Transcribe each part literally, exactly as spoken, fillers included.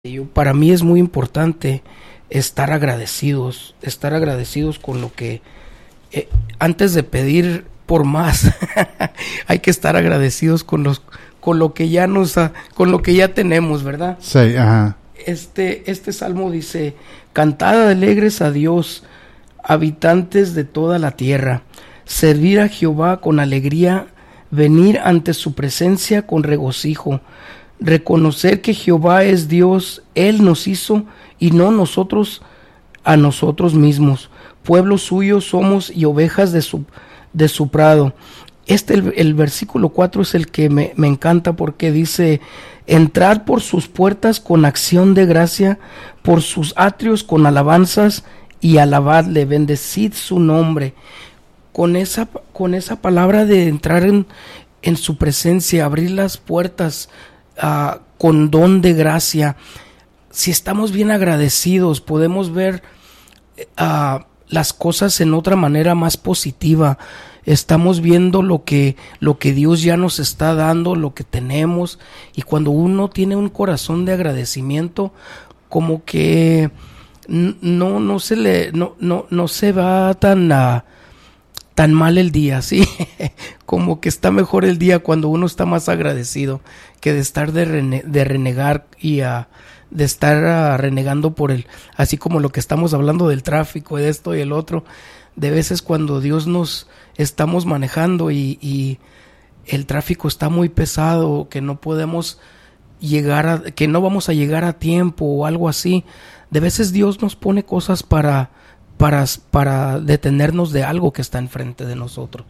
Yo, para mí es muy importante estar agradecidos, estar agradecidos con lo que, eh, antes de pedir por más, hay que estar agradecidos con los, con lo que ya nos, ha, con lo que ya tenemos, ¿verdad? Sí, ajá. Este, este salmo dice: cantad alegres a Dios, habitantes de toda la tierra, servir a Jehová con alegría, venir ante su presencia con regocijo. Reconocer que Jehová es Dios, Él nos hizo y no nosotros a nosotros mismos. Pueblo suyo somos y ovejas de su, de su prado. Este, el, el versículo cuatro es el que me, me encanta porque dice: entrad por sus puertas con acción de gracia, por sus atrios con alabanzas y alabadle, bendecid su nombre. Con esa, con esa palabra de entrar en, en su presencia, abrir las puertas, Uh, con don de gracia, si estamos bien agradecidos, podemos ver uh, las cosas en otra manera más positiva. Estamos viendo lo que, lo que Dios ya nos está dando, lo que tenemos, y cuando uno tiene un corazón de agradecimiento, como que no, no se le, no, no, no se va tan uh, tan mal el día, sí, como que está mejor el día cuando uno está más agradecido que de estar de, rene, de renegar y uh, de estar uh, renegando por el, así como lo que estamos hablando del tráfico, de esto y el otro. De veces cuando Dios nos estamos manejando y, y el tráfico está muy pesado, que no podemos llegar a, que no vamos a llegar a tiempo o algo así, de veces Dios nos pone cosas para Para, para detenernos de algo que está enfrente de nosotros.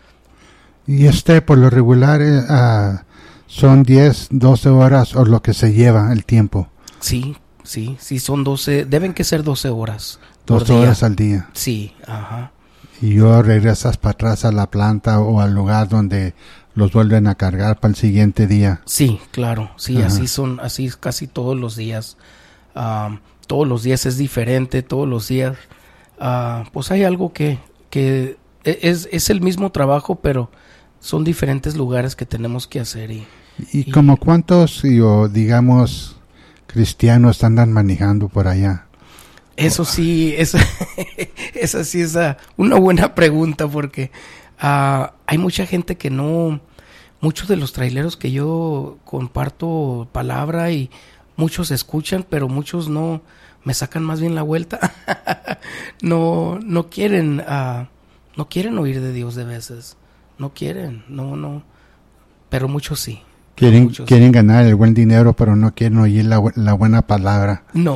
Y este, por lo regular, eh, uh, son diez, doce horas o lo que se lleva el tiempo. Sí, sí, sí, son doce, deben que ser doce horas. doce horas al día. Sí, ajá. Y luego regresas para atrás a la planta o al lugar donde los vuelven a cargar para el siguiente día. Sí, claro, sí, ajá. así son, así casi todos los días. Um, todos los días es diferente, todos los días. Uh, pues hay algo que, que es, es el mismo trabajo, pero son diferentes lugares que tenemos que hacer. ¿Y, y, y como cuántos, yo, digamos, cristianos andan manejando por allá? Eso sí, esa, esa sí es uh, una buena pregunta, porque uh, hay mucha gente que no, muchos de los traileros que yo comparto palabra y muchos escuchan, pero muchos no, me sacan más bien la vuelta. no no quieren uh, no quieren oír de Dios de veces, no quieren, no no pero muchos sí quieren muchos quieren sí. ganar el buen dinero, pero no quieren oír la, la buena palabra. No.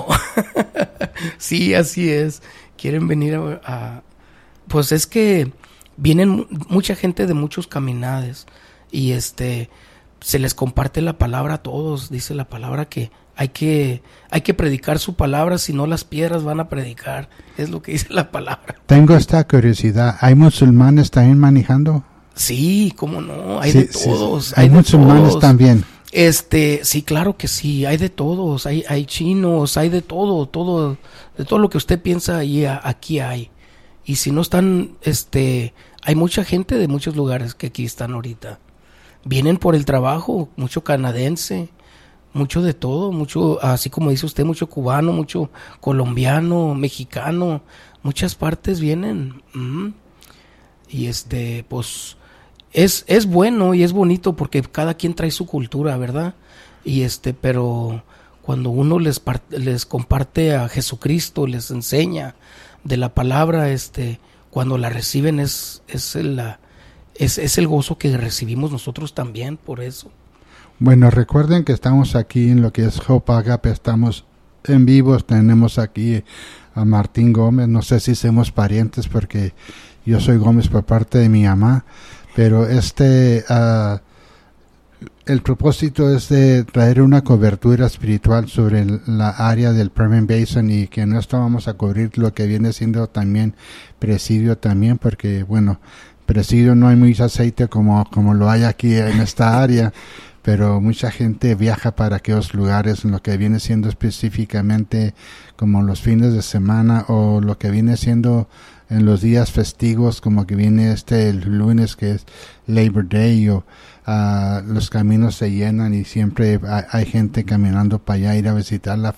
Sí, así es, quieren venir a, a pues es que vienen mucha gente de muchos caminades y este se les comparte la palabra a todos. Dice la palabra que Hay que, hay que predicar su palabra, si no las piedras van a predicar. Es lo que dice la palabra. Tengo esta curiosidad. ¿Hay musulmanes también manejando? Sí, cómo no, hay sí, de todos. Sí, hay hay musulmanes de todos. también. Este, sí, claro que sí, hay de todos. Hay, hay chinos, hay de todo, todo, de todo lo que usted piensa ahí, aquí hay. Y si no están, este, hay mucha gente de muchos lugares que aquí están ahorita. Vienen por el trabajo, mucho canadiense. Mucho de todo, mucho, así como dice usted, mucho cubano, mucho colombiano, mexicano, muchas partes vienen. Uh-huh. Y este, pues, es, es bueno y es bonito porque cada quien trae su cultura, ¿verdad? Y este, pero cuando uno les, part- les comparte a Jesucristo, les enseña de la palabra, este, cuando la reciben es, es, el, es, es el gozo que recibimos nosotros también, por eso. Bueno, recuerden que estamos aquí en lo que es Hope Agape, estamos en vivo, tenemos aquí a Martín Gómez, no sé si somos parientes porque yo soy Gómez por parte de mi mamá, pero este, uh, el propósito es de traer una cobertura espiritual sobre el, la área del Permian Basin, y que en esto vamos a cubrir lo que viene siendo también presidio también, porque bueno, Presidio no hay mucho aceite como, como lo hay aquí en esta área, pero mucha gente viaja para aquellos lugares en lo que viene siendo específicamente como los fines de semana o lo que viene siendo en los días festivos, como que viene este el lunes que es Labor Day, o uh, los caminos se llenan y siempre hay, hay gente caminando para allá, ir a visitar la